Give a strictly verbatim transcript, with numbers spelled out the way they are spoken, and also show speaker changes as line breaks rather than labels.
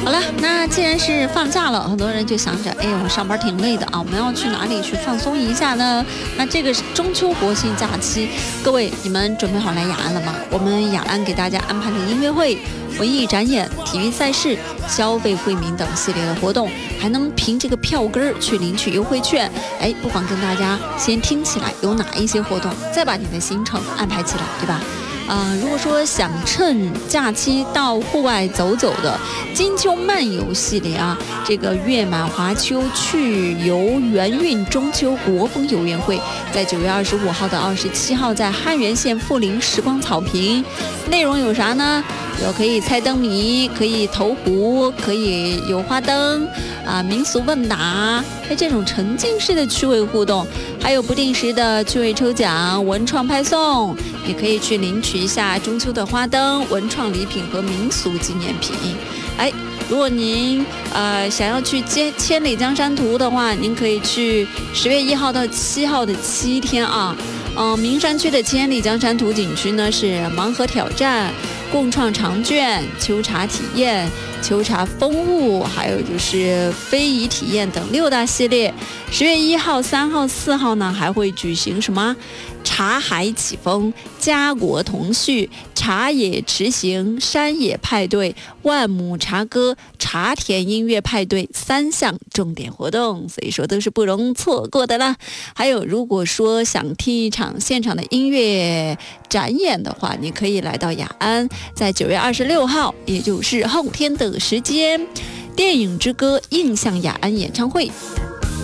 好了，那既然是放假了，很多人就想着，哎，我上班挺累的啊，我们要去哪里去放松一下呢？那这个中秋国庆假期，各位你们准备好来雅安了吗？我们雅安给大家安排的音乐会、文艺展演、体育赛事、消费惠民等系列的活动，还能凭这个票根去领取优惠券。哎，不妨跟大家先听起来有哪一些活动，再把你的行程安排起来，对吧？呃，如果说想趁假期到户外走走的金秋漫游系列啊，这个月满华秋去游圆运中秋国风游园会，在九月二十五号到二十七号在汉源县富林时光草坪，内容有啥呢？有可以猜灯谜，可以投壶，可以有花灯啊，民俗问答，在这种沉浸式的趣味互动，还有不定时的趣味抽奖、文创派送，也可以去领取一下中秋的花灯、文创礼品和民俗纪念品。哎，如果您呃想要去接千里江山图的话，您可以去十月一号到七号的七天啊。嗯、呃，名山区的千里江山图景区呢是盲盒挑战、共创长卷、秋茶体验、秋茶风物，还有就是非遗体验等六大系列。十月一号、三号、四号呢还会举行什么茶海起风、家国同序、茶野驰行、山野派对、万亩茶歌、茶田音乐派对三项重点活动，所以说都是不容错过的啦。还有，如果说想听一场现场的音乐展演的话，你可以来到雅安，在九月二十六号，也就是后天的时间，电影之歌印象雅安演唱会。